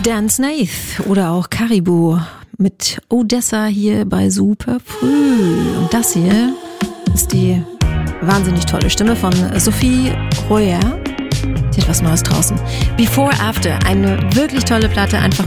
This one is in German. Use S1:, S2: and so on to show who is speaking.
S1: Dan Snaith oder auch Caribou mit Odessa hier bei Super Früh. Und das hier ist die wahnsinnig tolle Stimme von Sophie Royer. Sie hat was Neues draußen. Before After, eine wirklich tolle Platte, einfach